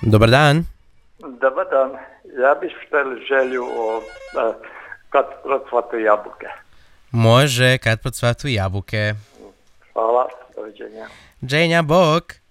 Dobar dan. Dobar dan. Ja bih želju kad procvate jabuke. Može kad procvatu jabuke. Hvala, doviđenja. Dženja, bok.